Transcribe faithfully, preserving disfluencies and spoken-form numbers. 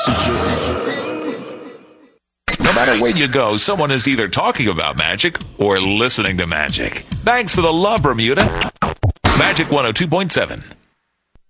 No matter where you go, someone is either talking about magic or listening to magic. Thanks for the love, Bermuda. Magic one oh two point seven.